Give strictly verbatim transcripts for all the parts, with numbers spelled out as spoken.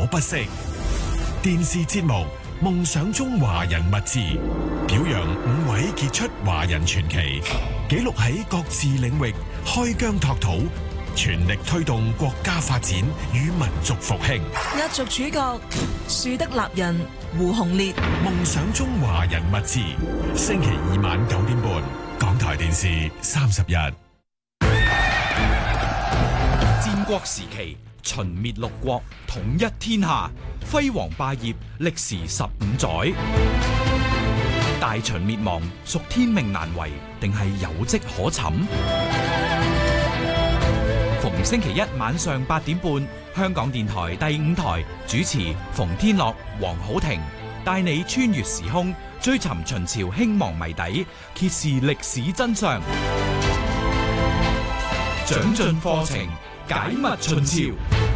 不息。電視節目《夢想中華人物誌》表揚五位傑出華人傳奇，記錄喺各自領域開疆拓土，全力推動國家發展與民族復興。 壓軸主角樹德立人胡鴻烈，《 夢想中華人物誌》星期二晚九點半，港台電視三十日。 戰國時期，秦滅六國，統一天下，輝煌霸業，歷時十五載。大秦滅亡，屬天命難違，定係有迹可尋？逢星期一晚上八點半，香港電台第五台主持馮天樂、黃好庭，帶你穿越時空，追尋秦朝興亡謎底，揭示歷史真相，長進課程，解密秦朝。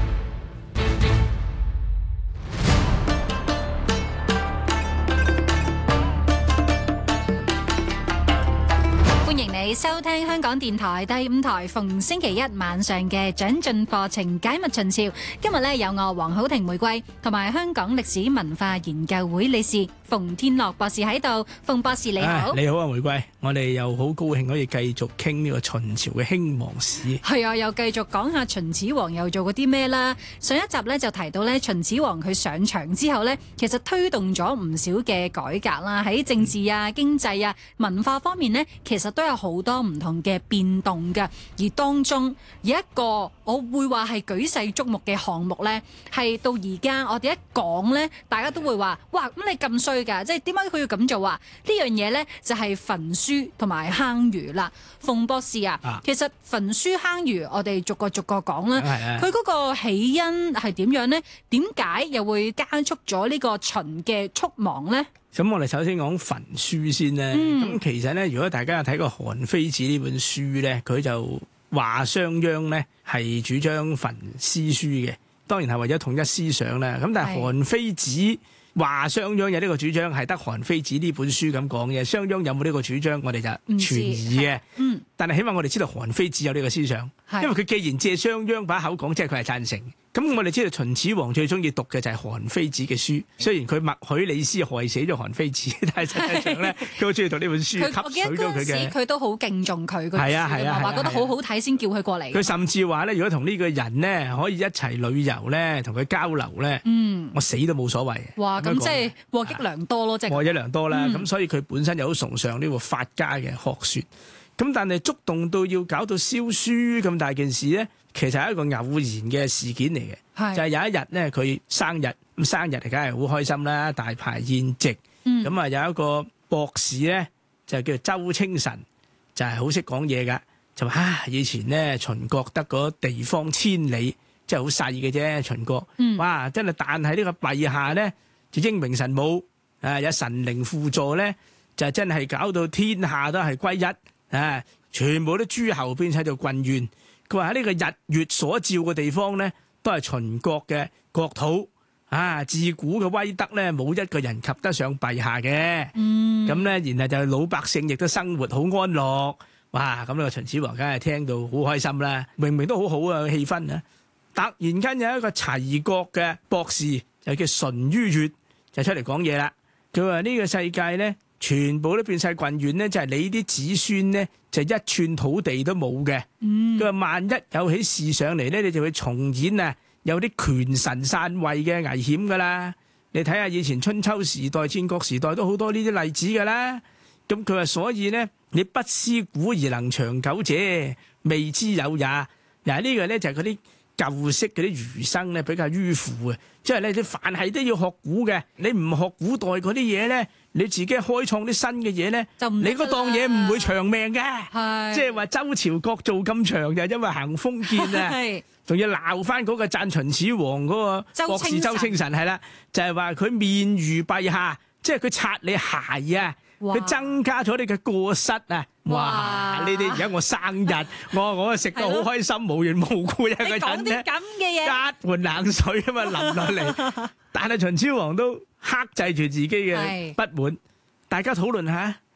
歡迎你收聽香港電台第五台逢星期一晚上嘅長進課程解密秦朝。今日咧有我黃好庭玫瑰同埋香港歷史文化研究會理事馮天樂博士喺度。馮博士你好。 你好啊，玫瑰，我哋又好高興可以繼續傾呢個秦朝嘅興亡史。 係啊，又繼續講下秦始皇又做過啲咩啦。上一集咧就提到咧秦始皇佢上場之後咧，其實推動咗唔少嘅改革啦，喺政治啊、經濟啊、文化方面咧，其實都有好多唔同嘅變動嘅。而當中有一個我會話係舉世矚目嘅項目咧，係到而家我哋一講咧，大家都會話：哇！咁你咁衰㗎，即係點解佢要咁做啊？呢樣嘢咧就係焚書同埋坑儒啦。馮博士啊，啊其實焚書坑儒，我哋逐個逐個講啦。佢嗰個起因係點樣咧？點解又會加速咗呢個秦嘅速亡咧？ 咁我哋首先講焚書先咧。咁、嗯、其實咧，如果大家有睇過《韓非子》呢本書咧，佢就話商鞅咧係主張焚詩書嘅，當然係為咗統一思想啦。咁但係《韓非子》話商鞅有呢個主張，係得《韓非子》呢本書咁講嘅。商鞅有冇呢個主張，我哋就存疑嘅。嗯，但係起碼我哋知道《韓非子》有呢個思想，因為佢既然借商鞅把口講，即係佢係贊成。咁我哋知道秦始皇最中意讀嘅就係韓非子嘅書，雖然佢默許李斯害死咗韓非子，但係實際上咧，佢好中意讀呢本書，吸取咗佢嘅。 佢都好敬重佢， 係啊係啊， 話覺得好好睇先叫佢過嚟。 佢甚至話咧，如果同呢個人咧可以一齊旅遊咧，同佢交流咧，嗯，我死都冇所謂。 哇！咁即係獲益良多咯，即係獲益良多啦。咁、嗯、所以佢本身又好崇尚呢個法家嘅學說。咁但係觸動到要搞到燒書咁大件事咧，其實係一個偶然嘅事件嚟嘅，就係、是、有一日咧佢生日，咁生日梗係好開心啦，大排宴席，咁、嗯、啊有一個博士咧就叫周清晨，就係好識講嘢噶，就話啊以前咧秦國得嗰地方千里，即係好細嘅啫秦國，嗯、哇真係但係呢個陛下咧就英明神武，啊有神靈輔助咧，就真係搞到天下都係歸一。啊！全部都諸侯變晒做郡縣。佢話喺呢個日月所照嘅地方咧，都係秦國嘅國土。啊！自古嘅威德咧，冇一個人及得上陛下嘅。嗯。咁咧，然後就老百姓亦都生活好安樂。哇！咁呢個秦始皇梗係聽到好開心啦。明明都好好啊氣氛啊！突然間有一個齊國嘅博士，就叫淳于越，就出嚟講嘢啦。佢話呢個世界咧，全部都變晒郡縣咧，就係、是、你啲子孫咧，就一寸土地都冇嘅。佢話、嗯、萬一有起事上嚟咧，你就會重演啊，有啲權臣篡位嘅危險噶啦。你睇下以前春秋時代、戰國時代都好多呢啲例子噶啦。咁佢話所以咧，你不思古而能長久者，未之有也。嗱呢個咧就係嗰啲舊式嗰啲儒生咧比較迂腐嘅，即係咧你凡係都要學古嘅，你唔學古代嗰啲嘢咧。你自己開創啲新嘅嘢咧，你嗰檔嘢唔會長命嘅。即係話周朝國做咁長就因為行封建啊，仲要鬧翻嗰個讚秦始皇嗰個博士周清晨係啦，就係話佢面如陛下，即係佢擦你鞋啊，佢增加咗你嘅過失啊。哇！呢啲而家我生日，我我食到好開心，無緣無故一個人咧，講啲咁嘅嘢，一盆冷水啊嘛淋落嚟。但係秦始皇都克制住自己嘅不滿，大家討論下。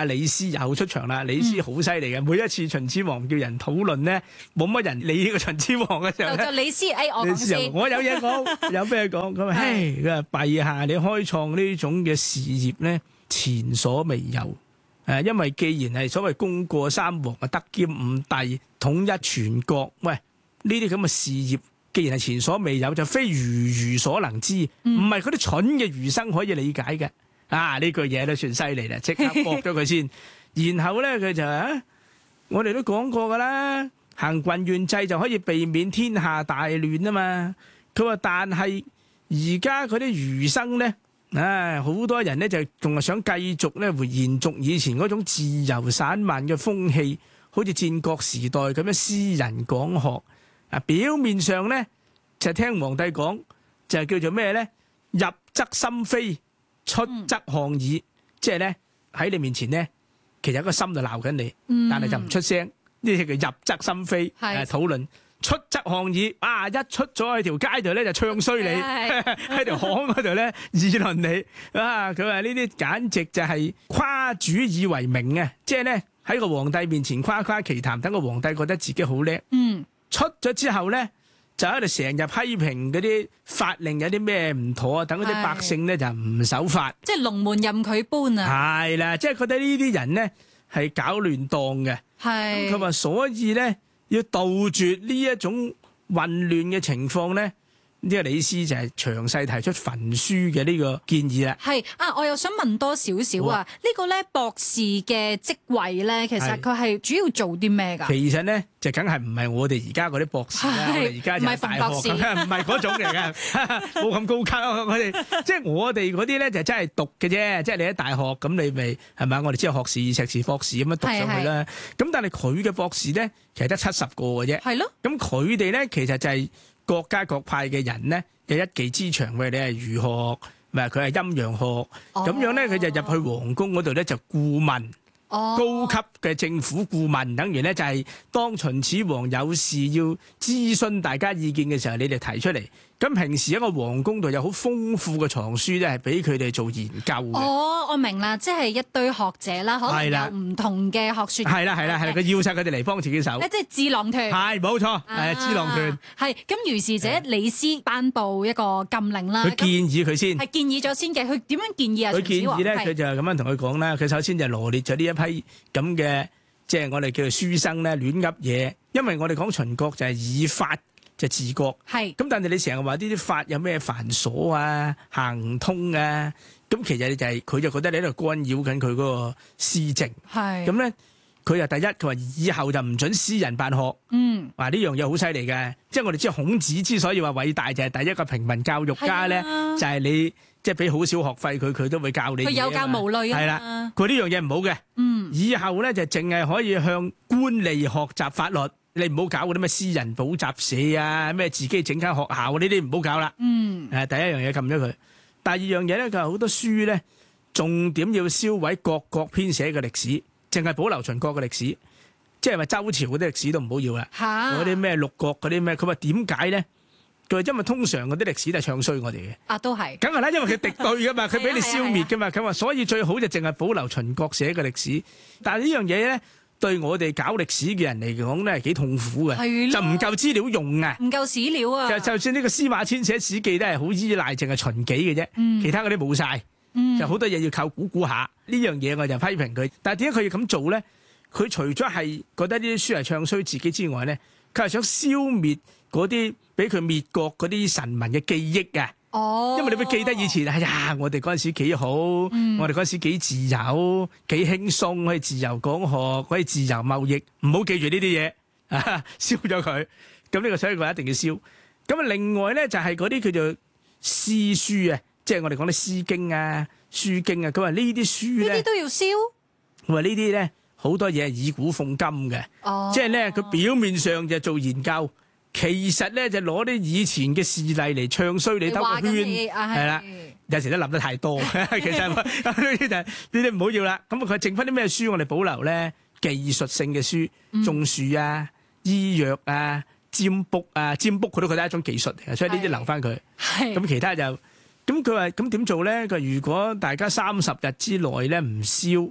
阿李斯又出場啦。李斯好犀利嘅，每一次秦始皇叫人討論咧，冇乜人理呢個秦始皇嘅時候咧， 就李斯，誒、哎、我講先， 我有嘢講，有咩講？佢話：嘿，佢話陛下，你開創呢種嘅事業咧，前所未有。誒，因為既然係所謂功過三皇啊，德兼五帝，統一全國，喂，呢啲咁嘅事業，既然係前所未有，就非儒儒所能知，唔係嗰啲蠢嘅儒生可以理解嘅。啊，呢句嘢都算犀利啦，即刻駁咗佢先。然後咧，佢就啊，我哋都講過噶啦，行郡縣制就可以避免天下大亂啊嘛。佢話，但係而家嗰啲儒生咧。唉，好、啊、多人咧就仲係想繼續咧會延續以前嗰種自由散漫嘅風氣，好似戰國時代咁樣私人講學。啊，表面上咧就聽皇帝講，就叫做咩咧？入則心非，出則巷議。嗯、即係咧喺你面前咧，其實個心就鬧緊你，嗯、但係就唔出聲。呢啲叫入則心非，誒討論。出則巷議，啊！一出咗喺條街度咧就唱衰你，喺條巷嗰度咧議論你，啊！佢話呢啲簡直就係誇主以為名啊！即係咧喺個皇帝面前誇誇其談，等個皇帝覺得自己好叻。嗯，出咗之後咧就喺度成日批評嗰啲法令有啲咩唔妥啊，等嗰啲百姓咧就唔守法。即係龍門任佢搬啊！係啦，即係覺得呢啲人咧係搞亂檔嘅。係佢話，所以咧。要杜絕呢一種混亂嘅情況咧，呢、這個李斯就係詳細提出焚書嘅呢個建議啦。係啊，我又想問多少少啊？呢個咧博士嘅職位咧，其實佢係主要做啲咩㗎？其實咧就梗係唔係我哋而家嗰啲博士啦，我哋而家就係大學咁樣，唔係嗰種嚟嘅，冇咁高級啊！我哋即係我哋嗰啲咧就真係讀嘅啫，即係你喺大學咁，你咪係咪？我哋只係學士、碩士、博士咁樣讀上去啦。咁但係佢嘅博士咧，其實得七十個嘅啫。係咯。咁佢哋咧其實就係、是。各家各派嘅人咧，有一技之長嘅，你係儒學，唔係佢係陰陽學，咁、哦、樣咧佢就入去皇宮嗰度咧就顧問，哦、高級嘅政府顧問，等於咧就係當秦始皇有事要諮詢大家意見嘅時候，你哋提出嚟。咁平時一個皇宮度有好豐富嘅藏書咧，係俾佢哋做研究嘅。哦，我明啦，即係一堆學者啦，可能有唔同嘅學説。係啦係啦係啦，佢要晒佢哋嚟幫自己手。即係智囊團。係冇錯，係智囊團。係咁，如是者李斯頒布一個禁令啦。佢建議佢先。係建議咗先嘅，佢點樣建議啊？佢建議咧，佢就咁樣同佢講啦。佢首先就羅列咗呢一批咁嘅，即係我哋叫做書生咧亂噏嘢，因為我哋講秦國就係以法。就治國係咁，但係你成日話呢啲法有咩繁瑣啊、行唔通啊？咁其實你就係、是、佢就覺得你喺度干擾緊佢嗰個施政。係咁咧，佢又第一，佢話以後就唔准私人辦學。嗯，話呢樣嘢好犀利嘅，即係我哋知孔子之所以話偉大，就係第一個平民教育家咧，啊、就係你即係俾好少學費佢，佢都會教你。佢有教無類啊。係啦，佢呢樣嘢唔好嘅。嗯，以後咧就淨係可以向官吏學習法律。你唔好搞嗰啲咩私人補習社啊，咩自己整間學校呢啲唔好搞啦。嗯，誒，第一樣嘢禁咗佢。第二樣嘢咧，佢好多書咧，重點要銷毀各國編寫嘅歷史，淨係保留秦國嘅歷史，即係話周朝嗰啲歷史都唔好要啦。吓，嗰啲咩六國嗰啲咩，佢話點解咧？佢話因為通常嗰啲歷史都係唱衰我哋嘅。啊，都係。梗係啦，因為佢敵對噶嘛，佢俾你消滅噶嘛。佢話所以最好就淨係保留秦國寫嘅歷史。但係呢樣嘢咧，對我哋搞歷史嘅人嚟講咧，係幾痛苦嘅，就唔夠資料用啊，唔夠史料啊。就就算呢個司馬遷寫史記都係好依賴淨係秦紀嘅啫，嗯、其他嗰啲冇晒，嗯、就好多嘢要靠估估下。呢樣嘢我就批評佢。但係點解佢要咁做咧？佢除咗係覺得呢啲書係唱衰自己之外咧，佢係想消滅嗰啲俾佢滅國嗰啲臣民嘅記憶啊。哦，因為你會記得以前，哎呀，我哋嗰陣時幾好，嗯、我哋嗰陣時幾自由，幾輕鬆，可以自由講學，可以自由貿易，唔好記住呢啲嘢，啊，燒咗佢。咁呢個所以佢一定要燒。咁啊，另外咧就係嗰啲叫做詩書啊，即係我哋講啲詩經啊、書經啊。佢話呢啲書咧，呢啲都要燒。佢話呢啲咧好多嘢係以古諷今嘅，哦、即係咧佢表面上就做研究。其實咧就攞啲以前嘅事例嚟唱衰你兜個圈，係啦，有時都諗得太多。其實呢啲就呢啲唔好要啦。咁佢剩翻啲咩書我哋保留咧？技術性嘅書，種樹啊、醫藥啊、占卜啊，占卜佢都覺得係一種技術嚟嘅，所以呢啲留翻佢。咁其他就咁佢話咁點做咧？佢如果大家三十日之內咧唔燒，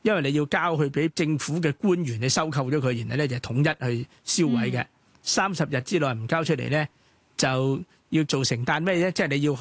因為你要交去俾政府嘅官員去收購咗佢，然後咧就統一去銷毀嘅。三十日之內唔交出嚟咧，就要做承擔咩咧？即係你要